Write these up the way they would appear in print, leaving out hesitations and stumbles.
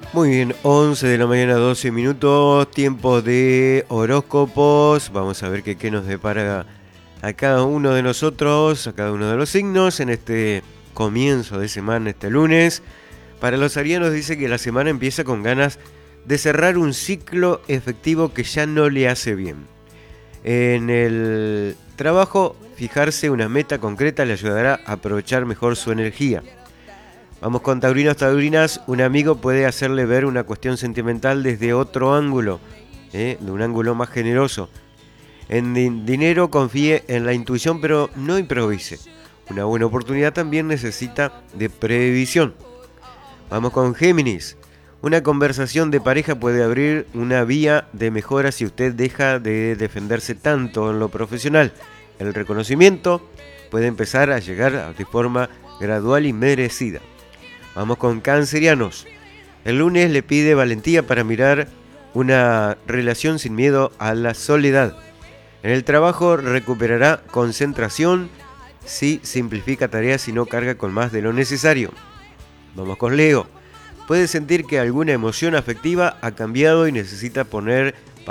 Muy bien, 11 de la mañana, 12 minutos, tiempo de horóscopos. Vamos a ver qué nos depara a cada uno de nosotros, a cada uno de los signos en este comienzo de semana, este lunes. Para los arianos dice que la semana empieza con ganas de cerrar un ciclo efectivo que ya no le hace bien. En el trabajo, fijarse una meta concreta le ayudará a aprovechar mejor su energía. Vamos con taurinos, taurinas. Un amigo puede hacerle ver una cuestión sentimental desde otro ángulo, de un ángulo más generoso. En dinero confíe en la intuición, pero no improvise. Una buena oportunidad también necesita de previsión. Vamos con Géminis. Una conversación de pareja puede abrir una vía de mejora si usted deja de defenderse tanto en lo profesional. El reconocimiento puede empezar a llegar de forma gradual y merecida. Vamos con cancerianos. El lunes le pide valentía para mirar una relación sin miedo a la soledad. En el trabajo recuperará concentración si simplifica tareas y no carga con más de lo necesario. Vamos con Leo. Puede sentir que alguna emoción afectiva ha cambiado y necesita ponerla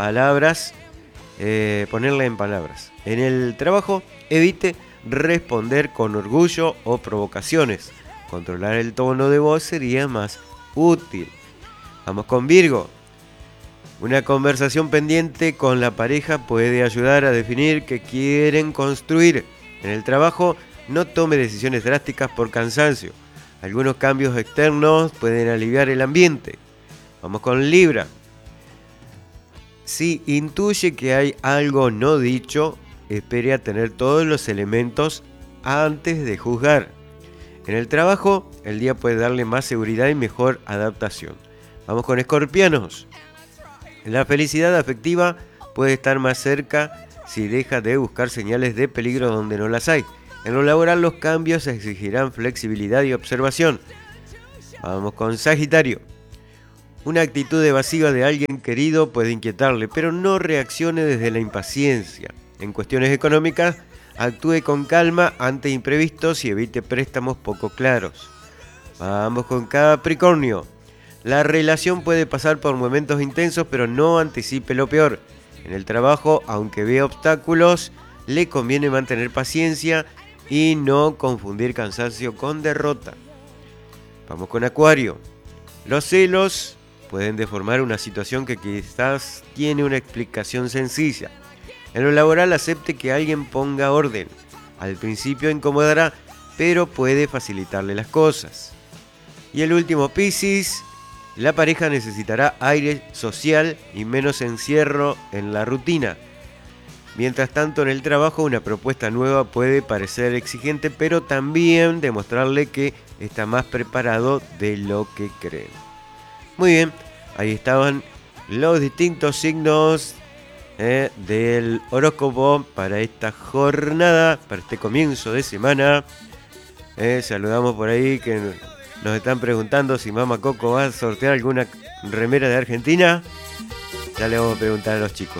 en palabras. En el trabajo, evite responder con orgullo o provocaciones. Controlar el tono de voz sería más útil. Vamos con Virgo. Una conversación pendiente con la pareja puede ayudar a definir qué quieren construir. En el trabajo, no tome decisiones drásticas por cansancio. Algunos cambios externos pueden aliviar el ambiente. Vamos con Libra. Si intuye que hay algo no dicho, espere a tener todos los elementos antes de juzgar. En el trabajo, el día puede darle más seguridad y mejor adaptación. Vamos con escorpianos. La felicidad afectiva puede estar más cerca si deja de buscar señales de peligro donde no las hay. En lo laboral, los cambios exigirán flexibilidad y observación. Vamos con Sagitario. Una actitud evasiva de alguien querido puede inquietarle, pero no reaccione desde la impaciencia. En cuestiones económicas, actúe con calma ante imprevistos y evite préstamos poco claros. Vamos con Capricornio. La relación puede pasar por momentos intensos, pero no anticipe lo peor. En el trabajo, aunque vea obstáculos, le conviene mantener paciencia y no confundir cansancio con derrota. Vamos con Acuario. Los celos pueden deformar una situación que quizás tiene una explicación sencilla. En lo laboral, acepte que alguien ponga orden. Al principio incomodará, pero puede facilitarle las cosas. Y el último, Piscis. La pareja necesitará aire social y menos encierro en la rutina. Mientras tanto, en el trabajo, una propuesta nueva puede parecer exigente, pero también demostrarle que está más preparado de lo que cree. Muy bien, ahí estaban los distintos signos del horóscopo para esta jornada, para este comienzo de semana. Saludamos por ahí que nos están preguntando si Mama Coco va a sortear alguna remera de Argentina. Ya le vamos a preguntar a los chicos.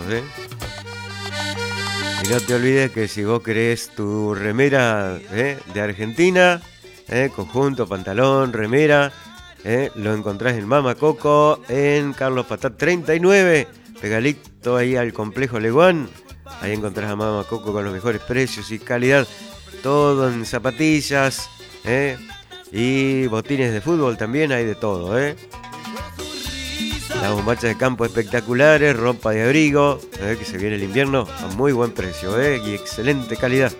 Y no te olvides que si vos querés tu remera de Argentina, conjunto, pantalón, remera, lo encontrás en Mama Coco en Carlos Paz 39. Pegadito ahí al complejo Leguán. Ahí encontrás a Mama Coco con los mejores precios y calidad. Todo en zapatillas, y botines de fútbol también, hay de todo, Las bombachas de campo espectaculares, ropa de abrigo, que se viene el invierno a muy buen precio, y excelente calidad.